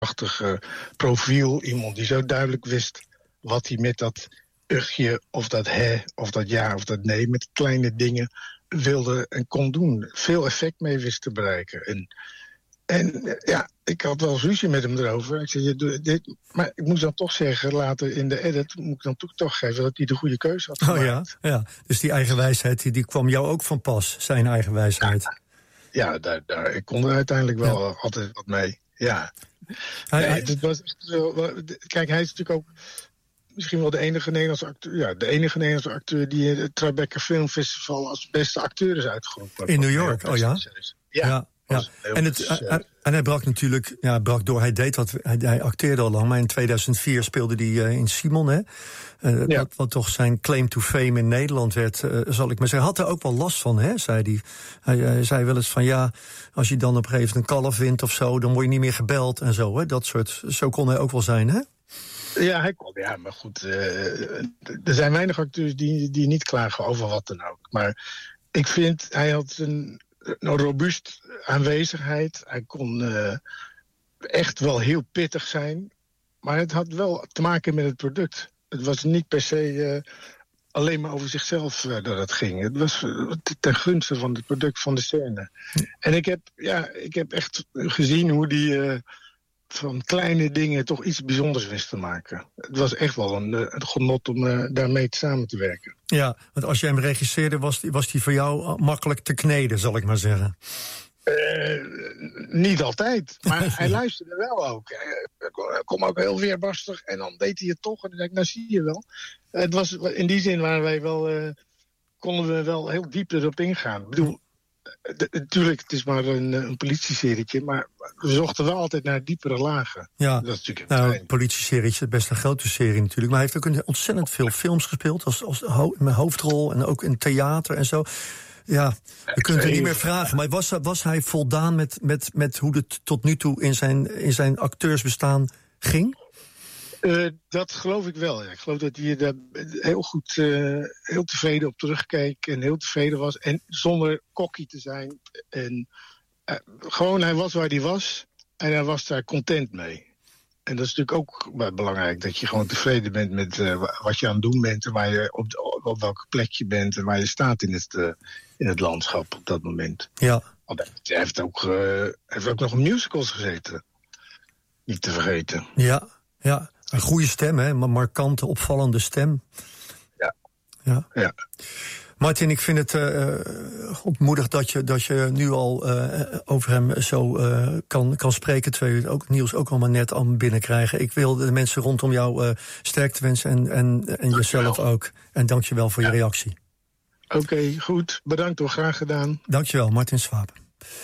prachtig profiel. Iemand die zo duidelijk wist wat hij met dat ugje of dat of dat ja of dat nee, met kleine dingen wilde en kon doen. Veel effect mee wist te bereiken. En ik had wel ruzie met hem erover. Ik zei, je doet dit, maar ik moest dan toch zeggen, later in de edit moet ik dan toch geven dat hij de goede keuze had gemaakt. Ja. Dus die eigen wijsheid, die kwam jou ook van pas, zijn eigen wijsheid. Ja, ik kon er uiteindelijk wel altijd wat mee. Ja. Het was echt zo, kijk, hij is natuurlijk ook misschien wel de enige Nederlandse acteur. Ja, de enige Nederlandse acteur die het Tribeca Film Festival als beste acteur is uitgeroepen. In New York, Ja. En hij brak natuurlijk, door. Hij acteerde al lang, maar in 2004 speelde hij in Simon, hè? Wat toch zijn claim to fame in Nederland werd, zal ik maar zeggen. Had er ook wel last van, hè, zei hij. Hij zei wel eens van, als je dan op een gegeven moment een kalf wint of zo, dan word je niet meer gebeld en zo, hè? Dat soort, zo kon hij ook wel zijn, hè? Ja, hij kon, maar goed, er zijn weinig acteurs die niet klagen over wat dan ook. Maar ik vind, hij had een robuust aanwezigheid. Hij kon echt wel heel pittig zijn. Maar het had wel te maken met het product. Het was niet per se alleen maar over zichzelf dat het ging. Het was ten gunste van het product, van de scène. En ik heb echt gezien hoe die van kleine dingen toch iets bijzonders wist te maken. Het was echt wel een genot om daarmee samen te werken. Ja, want als jij hem regisseerde, was die voor jou makkelijk te kneden, zal ik maar zeggen. Niet altijd, maar hij luisterde wel ook. Hij kwam ook heel weerbarstig en dan deed hij het toch. En dan zei ik, zie je wel. Het was, in die zin waren wij konden we wel heel diep erop ingaan. Ik bedoel, natuurlijk, het is maar een politieserietje, maar we zochten wel altijd naar diepere lagen. Ja, dat is natuurlijk een politieserietje is best een grote serie natuurlijk. Maar hij heeft ook ontzettend veel films gespeeld, als met hoofdrol en ook in theater en zo. Ja, we kunnen het niet meer vragen. Maar was hij voldaan met hoe het tot nu toe in zijn acteursbestaan ging? Dat geloof ik wel. Ja. Ik geloof dat hij daar heel goed, heel tevreden op terugkeek en heel tevreden was. En zonder cocky te zijn. En gewoon, hij was waar hij was en hij was daar content mee. En dat is natuurlijk ook belangrijk, dat je gewoon tevreden bent met wat je aan het doen bent en waar je op welk plek je bent en waar je staat in het landschap op dat moment. Ja. Want hij heeft ook nog in musicals gezeten. Niet te vergeten. Ja. Een goede stem, hè? Een markante, opvallende stem. Ja. Martin, ik vind het ontmoedig dat je nu al over hem zo kan spreken, terwijl je ook Niels ook allemaal net aan binnenkrijgen. Ik wil de mensen rondom jou sterkte wensen en jezelf ook. En dank je wel voor je reactie. Oké, goed. Bedankt hoor, graag gedaan. Dank je wel, Martin Swaap.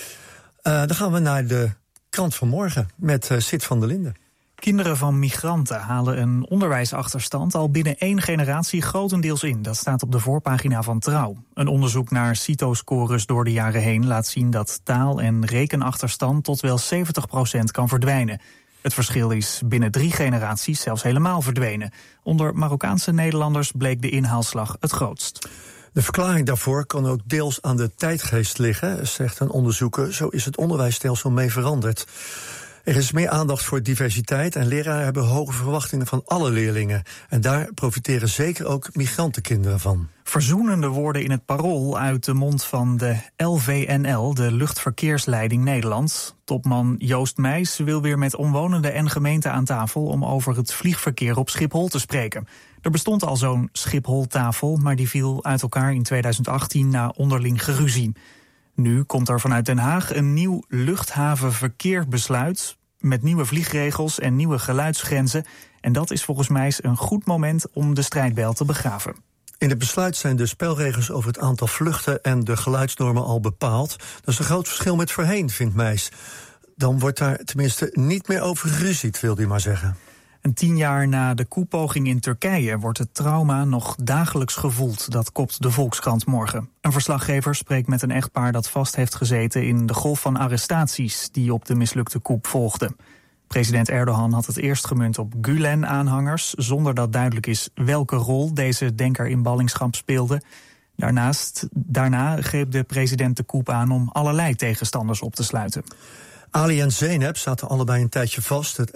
Dan gaan we naar de krant van morgen met Sid van der Linden. Kinderen van migranten halen een onderwijsachterstand al binnen 1 generatie grotendeels in. Dat staat op de voorpagina van Trouw. Een onderzoek naar CITO-scores door de jaren heen laat zien dat taal- en rekenachterstand tot wel 70% kan verdwijnen. Het verschil is binnen 3 generaties zelfs helemaal verdwenen. Onder Marokkaanse Nederlanders bleek de inhaalslag het grootst. De verklaring daarvoor kan ook deels aan de tijdgeest liggen, zegt een onderzoeker. Zo is het onderwijsstelsel mee veranderd. Er is meer aandacht voor diversiteit en leraren hebben hoge verwachtingen van alle leerlingen. En daar profiteren zeker ook migrantenkinderen van. Verzoenende woorden in het Parool uit de mond van de LVNL, de Luchtverkeersleiding Nederland. Topman Joost Meijs wil weer met omwonenden en gemeenten aan tafel om over het vliegverkeer op Schiphol te spreken. Er bestond al zo'n Schiphol-tafel, maar die viel uit elkaar in 2018 na onderling geruzie. Nu komt er vanuit Den Haag een nieuw luchthavenverkeerbesluit met nieuwe vliegregels en nieuwe geluidsgrenzen. En dat is volgens mij een goed moment om de strijdbijl te begraven. In het besluit zijn de spelregels over het aantal vluchten en de geluidsnormen al bepaald. Dat is een groot verschil met voorheen, vindt Meijs. Dan wordt daar tenminste niet meer over geruzied, wil hij maar zeggen. En 10 jaar na de koepoging in Turkije wordt het trauma nog dagelijks gevoeld. Dat kopt de Volkskrant morgen. Een verslaggever spreekt met een echtpaar dat vast heeft gezeten in de golf van arrestaties die op de mislukte coup volgden. President Erdogan had het eerst gemunt op Gülen-aanhangers, zonder dat duidelijk is welke rol deze denker in ballingschap speelde. Daarna greep de president de coup aan om allerlei tegenstanders op te sluiten. Ali en Zeynep zaten allebei een tijdje vast. Het